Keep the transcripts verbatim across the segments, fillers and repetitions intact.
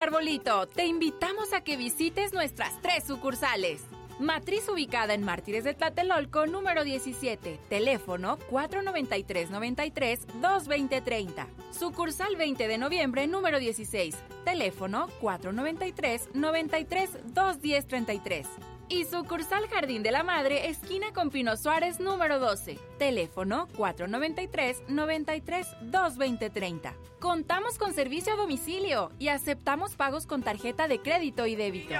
Arbolito, te invitamos a que visites nuestras tres sucursales. Matriz ubicada en Mártires de Tlatelolco, número diecisiete, teléfono cuatro noventa y tres, noventa y tres, dos veinte, treinta. Sucursal veinte de noviembre, número dieciséis, teléfono cuatro noventa y tres, noventa y tres, dos diez, treinta y tres. Y sucursal Jardín de la Madre, esquina con Pino Suárez, número doce, teléfono cuatro noventa y tres, noventa y tres, dos veinte, treinta. Contamos con servicio a domicilio y aceptamos pagos con tarjeta de crédito y débito.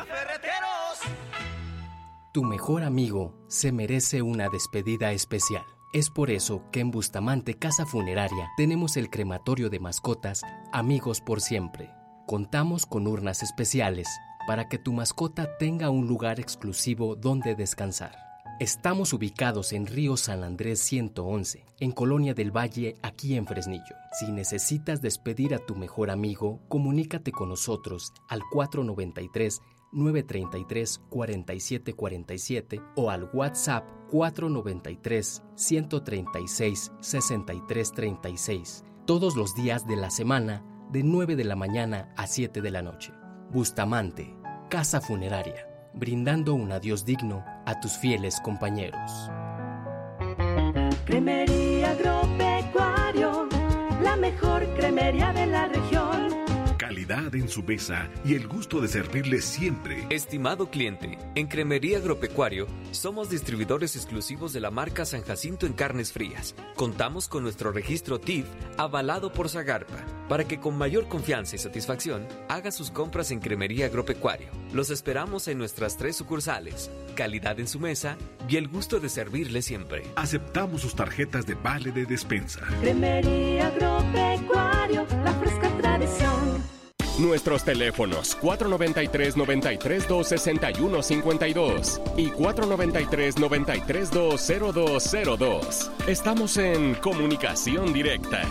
Tu mejor amigo se merece una despedida especial. Es por eso que en Bustamante Casa Funeraria tenemos el crematorio de mascotas Amigos por Siempre. Contamos con urnas especiales para que tu mascota tenga un lugar exclusivo donde descansar. Estamos ubicados en Río San Andrés ciento once, en Colonia del Valle, aquí en Fresnillo. Si necesitas despedir a tu mejor amigo, comunícate con nosotros al cuatro noventa y tres, nueve treinta y tres, cuarenta y siete cuarenta y siete o al WhatsApp cuatro noventa y tres, ciento treinta y seis, sesenta y tres treinta y seis, todos los días de la semana, de nueve de la mañana a siete de la noche. Bustamante, Casa Funeraria, brindando un adiós digno a tus fieles compañeros. Cremería Agropecuario, la mejor cremería de la región. Calidad en su mesa y el gusto de servirle siempre. Estimado cliente, en Cremería Agropecuario somos distribuidores exclusivos de la marca San Jacinto en carnes frías. Contamos con nuestro registro T I F avalado por Zagarpa para que con mayor confianza y satisfacción haga sus compras en Cremería Agropecuario. Los esperamos en nuestras tres sucursales. Calidad en su mesa y el gusto de servirle siempre. Aceptamos sus tarjetas de vale de despensa. Cremería Agropecuario, la fresca tradición. Nuestros teléfonos cuatro noventa y tres, noventa y tres, dos sesenta y uno cincuenta y dos y cuatro noventa y tres, noventa y tres, dos cero dos cero dos. Estamos en comunicación directa.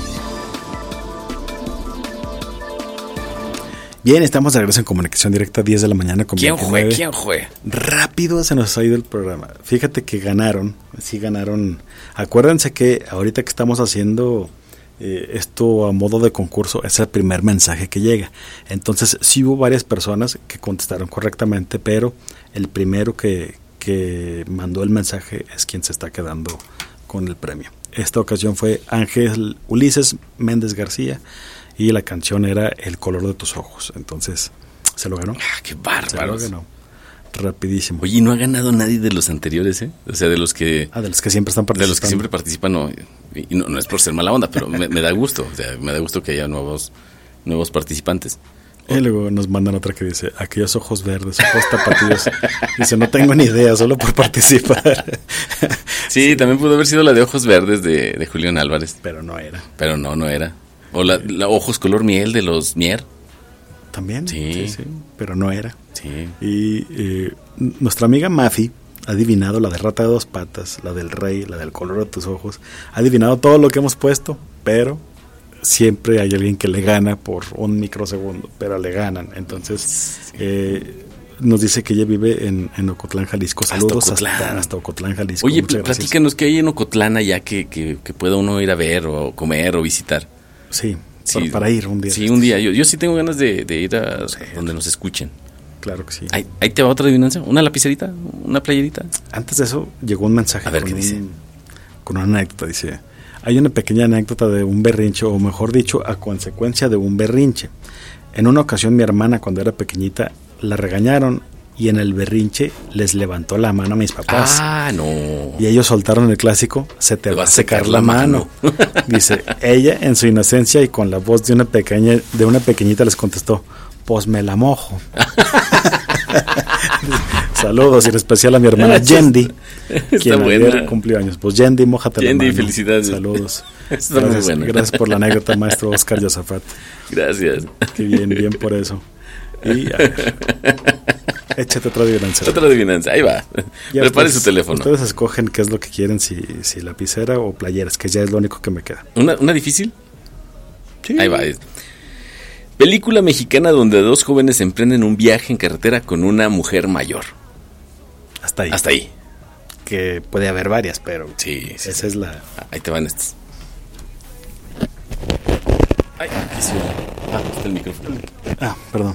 Bien, estamos de regreso en comunicación directa, diez de la mañana con ¿Quién fue? ¿Quién fue? Rápido se nos ha ido el programa. Fíjate que ganaron, sí ganaron. Acuérdense que ahorita que estamos haciendo eh, esto a modo de concurso, es el primer mensaje que llega. Entonces sí hubo varias personas que contestaron correctamente, pero el primero que, que mandó el mensaje es quien se está quedando con el premio. Esta ocasión fue Ángel Ulises Méndez García. Y la canción era El color de tus ojos. Entonces, se lo ganó. Ah, qué bárbaro. Se lo ganó. Rapidísimo. Oye, no ha ganado nadie de los anteriores, ¿eh? O sea, de los que... Ah, de los que siempre están participando. De los que siempre participan, no. Y no, no es por ser mala onda, pero me, me da gusto. O sea, me da gusto que haya nuevos, nuevos participantes. Y luego nos mandan otra que dice, aquellos ojos verdes, ojos tapatíos. Dice, no tengo ni idea, solo por participar. Sí, también pudo haber sido la de ojos verdes de, de Julián Álvarez. Pero no era. Pero no, no era. O la, la ojos color miel de los Mier. También, sí, sí, sí, pero no era. Sí. Y eh, nuestra amiga Mafi ha adivinado la de Rata de dos patas, la del Rey, la del color de tus ojos. Ha adivinado todo lo que hemos puesto, pero siempre hay alguien que le gana por un microsegundo, pero le ganan. Entonces, sí. eh, nos dice que ella vive en, en Ocotlán, Jalisco. Saludos hasta Ocotlán, hasta, hasta Ocotlán, Jalisco. Oye, platícanos qué hay en Ocotlán allá que, que, que pueda uno ir a ver o comer o visitar. Sí, sí, para, para ir un día. Sí, un día. Yo, yo sí tengo ganas de, de ir a sí, donde nos escuchen. Claro que sí. Ahí, ahí te va otra adivinanza. ¿Una lapicerita? ¿Una playerita? Antes de eso, llegó un mensaje. A ver, con ¿qué un, dice? Con una anécdota. Dice, hay una pequeña anécdota de un berrinche, o mejor dicho, a consecuencia de un berrinche. En una ocasión, mi hermana, cuando era pequeñita, la regañaron y en el berrinche les levantó la mano a mis papás. Ah, no. Y ellos soltaron el clásico, se te va a secar, secar la mano. mano. Dice, ella en su inocencia y con la voz de una pequeña, de una pequeñita les contestó, pues me la mojo. Saludos y en especial a mi hermana Yendi, quien ayer cumplió años. Pues Yendi, mójate la mano. Yendi, felicidades. Saludos. Está gracias, muy bueno. Gracias por la anécdota, maestro Oscar Yosafat. Gracias. Qué bien, bien por eso. Y a ver, échate otra adivinanza. Otra adivinanza, ahí va. Ya prepare su teléfono. Ustedes escogen qué es lo que quieren, si, si lapicera o playeras, que ya es lo único que me queda. ¿Una, una difícil? Sí. Ahí va. Película mexicana donde dos jóvenes emprenden un viaje en carretera con una mujer mayor. Hasta ahí. Hasta ahí. Que puede haber varias, pero sí, sí, esa sí. es la... Ahí te van estas. Ay, aquí sí. Ah, está el micrófono. Ah, perdón.